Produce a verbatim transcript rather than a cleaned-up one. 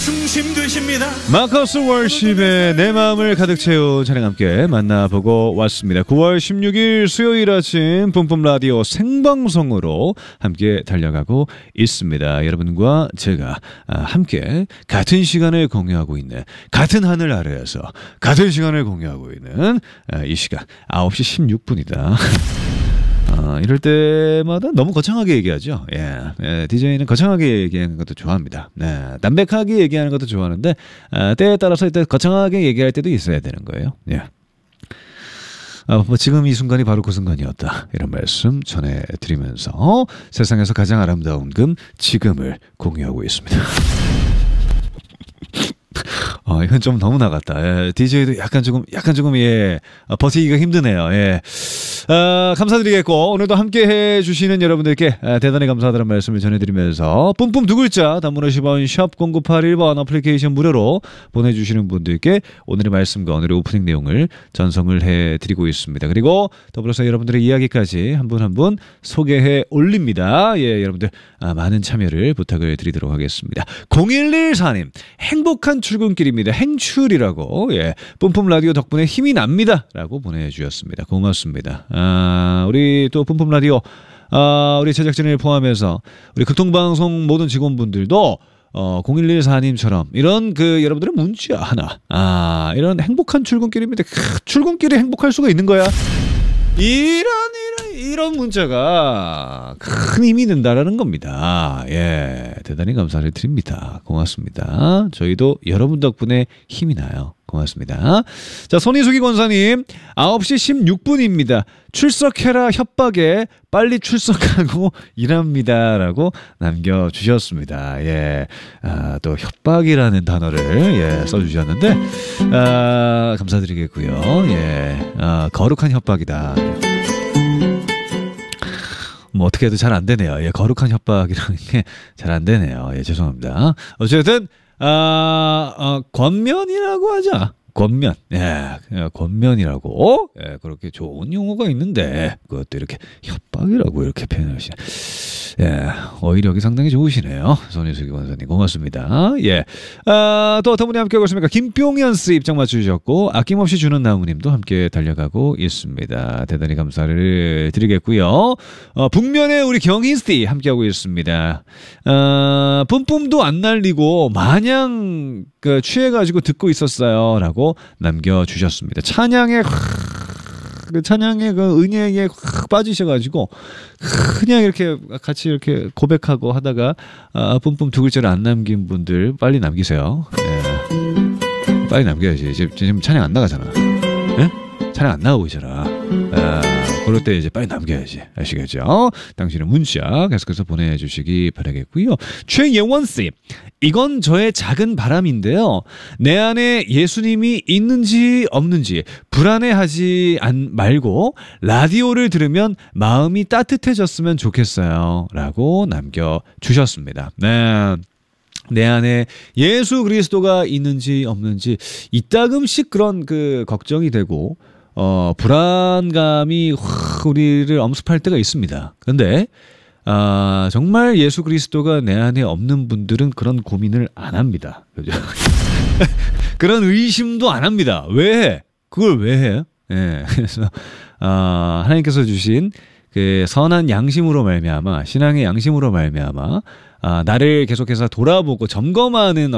중심 되십니다. 마커스 월십의 내 마음을 가득 채운 찬양 함께 만나보고 왔습니다. 구월 십육일 수요일 아침 뿜뿜 라디오 생방송으로 함께 달려가고 있습니다. 여러분과 제가 함께 같은 시간을 공유하고 있는, 같은 하늘 아래에서 같은 시간을 공유하고 있는 이 시간 아홉 시 십육 분이다. 어, 이럴 때마다 너무 거창하게 얘기하죠. 예, 예, 디제이는 거창하게 얘기하는 것도 좋아합니다. 네, 담백하게 얘기하는 것도 좋아하는데 아, 때에 따라서 이때 거창하게 얘기할 때도 있어야 되는 거예요. 예. 아, 뭐 지금 이 순간이 바로 그 순간이었다, 이런 말씀 전해드리면서 세상에서 가장 아름다운 금 지금을 공유하고 있습니다. 어, 이건 좀 너무 나갔다. 예, 디제이도 약간 조금, 약간 조금, 예, 버티기가 힘드네요. 예. 아, 감사드리겠고, 오늘도 함께 해주시는 여러분들께 아, 대단히 감사하다는 말씀을 전해드리면서, 뿜뿜 두 글자, 단문 오십 원, 샵 공구팔일 번 어플리케이션 무료로 보내주시는 분들께 오늘의 말씀과 오늘의 오프닝 내용을 전송을 해드리고 있습니다. 그리고 더불어서 여러분들의 이야기까지 한 분 한 분 소개해 올립니다. 예, 여러분들, 아, 많은 참여를 부탁을 드리도록 하겠습니다. 공일일사님, 행복한 출근길입니다. 행출이라고, 예, 뿜뿜 라디오 덕분에 힘이 납니다 라고 보내주셨습니다. 고맙습니다. 아, 우리 또 뿜뿜 라디오, 아, 우리 제작진을 포함해서 우리 극동방송 모든 직원분들도 어, 공일일사님처럼 이런 그 여러분들의 문자 하나, 아, 이런 행복한 출근길입니다. 크, 출근길이 행복할 수가 있는 거야. 이런 이런 이런 문자가 큰 힘이 된다라는 겁니다. 예, 대단히 감사를 드립니다. 고맙습니다. 저희도 여러분 덕분에 힘이 나요. 고맙습니다. 자, 손희숙이 권사님, 아홉 시 십육 분입니다. 출석해라 협박에 빨리 출석하고 일합니다 라고 남겨주셨습니다. 예, 아, 또 협박이라는 단어를, 예, 써주셨는데, 아, 감사드리겠고요. 예, 아, 거룩한 협박이다. 뭐 어떻게 해도 잘 안 되네요. 예, 거룩한 협박이라는 게 잘 안 되네요. 예, 죄송합니다. 어쨌든 아, 어, 권면이라고 하자. 권면, 예, 권면이라고, 예, 그렇게 좋은 용어가 있는데 그것도 이렇게 협박이라고 이렇게 표현하시네. 예, 어휘력이 상당히 좋으시네요. 손희숙이 권사님, 고맙습니다. 예, 아, 또 어떤 분이 함께 하고 있습니까? 김병현 씨 입장 맞춰주셨고, 아낌없이 주는 나무님도 함께 달려가고 있습니다. 대단히 감사를 드리겠고요. 어, 북면에 우리 경희 씨 함께 하고 있습니다. 아, 뿜뿜도 안 날리고 마냥 그 취해가지고 듣고 있었어요라고 남겨주셨습니다. 찬양에 그 찬양의 그 은혜에 확 빠지셔가지고 그냥 이렇게 같이 이렇게 고백하고 하다가 아, 뿜뿜 두 글자를 안 남긴 분들 빨리 남기세요. 예. 빨리 남겨야지. 지금, 지금 찬양 안 나가잖아. 예? 찬양 안 나오고 있잖아. 아, 그럴 때 이제 빨리 남겨야지. 아시겠죠? 당신의 문자 계속해서 보내주시기 바라겠고요. 최예원씨, 이건 저의 작은 바람인데요. 내 안에 예수님이 있는지 없는지 불안해하지 않, 말고 라디오를 들으면 마음이 따뜻해졌으면 좋겠어요 라고 남겨주셨습니다. 네. 내 안에 예수 그리스도가 있는지 없는지 이따금씩 그런 그 걱정이 되고 어, 불안감이 확 우리를 엄습할 때가 있습니다. 그런데 아, 정말 예수 그리스도가 내 안에 없는 분들은 그런 고민을 안 합니다. 그죠? 그런 의심도 안 합니다. 왜 해? 그걸 왜 해요? 예. 그래서 아, 하나님께서 주신 그 선한 양심으로 말미암아, 신앙의 양심으로 말미암아 아, 나를 계속해서 돌아보고 점검하는